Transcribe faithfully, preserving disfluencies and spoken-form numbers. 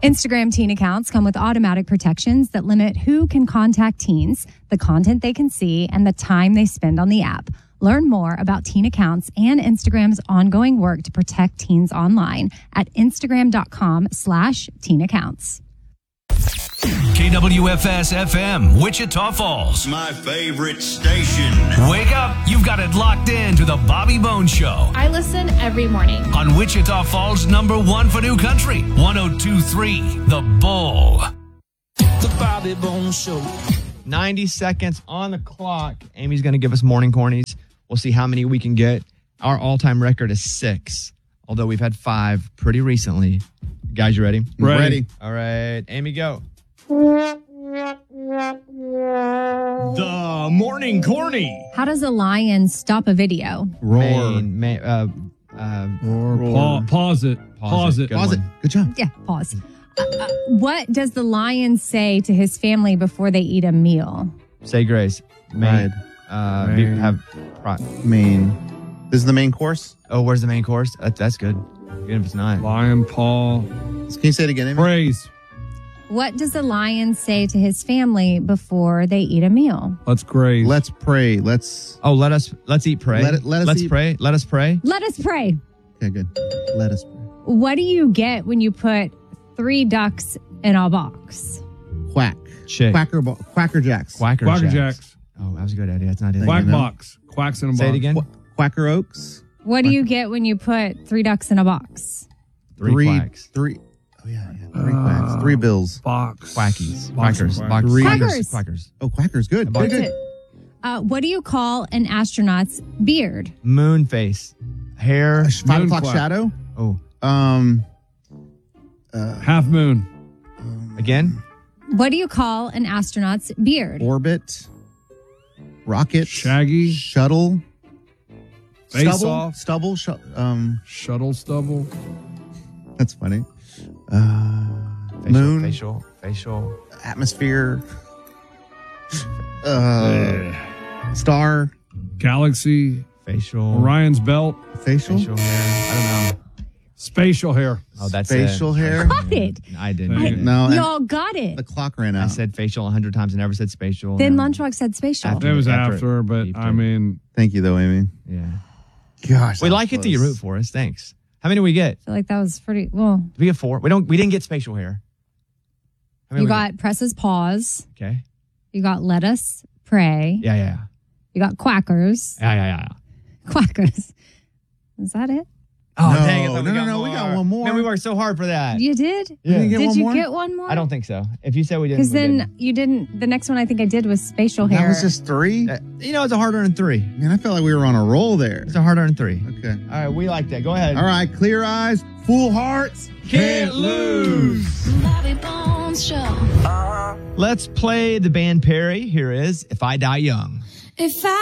Instagram teen accounts come with automatic protections that limit who can contact teens, the content they can see, and the time they spend on the app. Learn more about teen accounts and Instagram's ongoing work to protect teens online at Instagram.com slash teen accounts. K W F S F M, Wichita Falls. My favorite station. Wake up. You've got it locked in to the Bobby Bones Show. I listen every morning. On Wichita Falls, number one for new country. one oh two point three, The Bull. The Bobby Bones Show. ninety seconds on the clock. Amy's going to give us morning cornies. We'll see how many we can get. Our all-time record is six, although we've had five pretty recently. Guys, you ready? Ready. ready. All right. Amy, go. The morning corny. How does a lion stop a video? Roar. Main, ma- uh, uh, Roar. Pa- pause it. Pause, pause it. Good Pause one. it. Good job. Yeah, pause. Uh, uh, what does the lion say to his family before they eat a meal? Say grace. Main. Uh, be, have. Pro- Main. This is the main course? oh, where's the main course? That, that's good. Even if it's not. Lion paw. Can you say it again, Amy? Praise. What does the lion say to his family before they eat a meal? Let's graze. Let's pray. Let's. Oh, let us let's eat pray. Let it- let us let's eat- pray. Let us pray. Let us pray. Okay, good. Let us pray. What do you get when you put three ducks in a box? Quack. Chick. Quacker, bo- Quacker Jacks. Quacker, Quacker Jacks. Jacks. Oh, that was a good idea. That's not it. Quack you know. box. Quacks in a Say box. it again. Qu- Quacker Oaks. What do you get when you put three ducks in a box? Three, Three. quacks. Three. Oh, yeah. yeah. Three quacks. Three bills. Box. Quackies. Box Quackers. of Box- Three. Quackers. Quackers. Quackers. Oh, Quacker's good. That's Good, That's good. it. Uh, what do you call an astronaut's beard? Moon face. Hair. A sh- Five Moon o'clock quack. shadow. Oh, Um. Half moon. again? What do you call an astronaut's beard? Orbit. Rocket. Shaggy. Shuttle. Face stubble. off. Stubble. Sh- um. Shuttle stubble. That's funny. Uh. Facial, Moon. Facial. Facial. Atmosphere. Uh. Star. Galaxy. Facial. Orion's belt. Facial. Facial hair. I don't know. Spatial hair. Oh, that's Facial it. hair. Got it. I didn't. Dang get it. it. No. and Y'all got The it. clock ran I out. said facial a hundred times and never said spatial. Then No. Lunchbox said spatial. After- It was after after, it but beeped I it. mean, Thank you, though, Amy. Yeah. Gosh. We that like was it that you close. root for us. Thanks. How many did we get? I feel like that was pretty, well, Did we get four? We don't. We didn't get spatial hair. How many you we got presses pause. get? Okay. You got let us pray. Yeah, yeah, yeah. You got quackers. Yeah, yeah, yeah. Quackers. Is that it? Oh, No, dang it. I thought no, we no, got no, we got more. one more. Man, we worked so hard for that. You did? Yeah. Did you get Did one you more? get one more? I don't think so. If you said we didn't, Because we then didn't. you didn't. The next one I think I did was spatial hair. That was just three? Uh, you know, it's a hard earned three. Man, I felt like we were on a roll there. It's a hard earned three. Okay. All right, we like that. Go ahead. All right, clear eyes, full hearts. Can't lose. Bobby Bones Show. Let's play the band Perry. Here is If I Die Young. If I